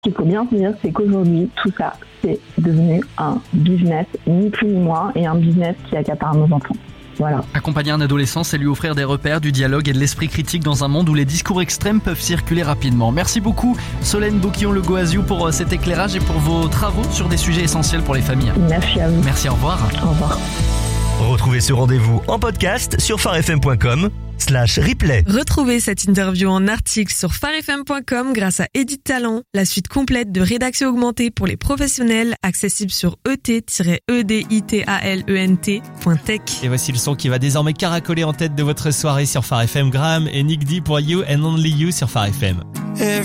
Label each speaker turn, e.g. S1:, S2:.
S1: Ce qu'il faut bien se dire, c'est qu'aujourd'hui, tout ça, c'est devenu un business, ni plus ni moins, et un business qui accapare nos enfants. Voilà.
S2: Accompagner un adolescent, c'est lui offrir des repères, du dialogue et de l'esprit critique dans un monde où les discours extrêmes peuvent circuler rapidement. Merci beaucoup Solène Bouquillon-Le Goaziou pour cet éclairage et pour vos travaux sur des sujets essentiels pour les familles.
S1: Merci à vous.
S2: Merci, au revoir.
S1: Au revoir.
S3: Retrouvez ce rendez-vous en podcast sur farfm.com/replay.
S4: Retrouvez cette interview en article sur farfm.com grâce à Edit Talent, la suite complète de rédaction augmentée pour les professionnels, accessible sur et-editalent.tech.
S5: Et voici le son qui va désormais caracoler en tête de votre soirée sur Phare FM. Graham et Nick D pour You and Only You sur Phare FM.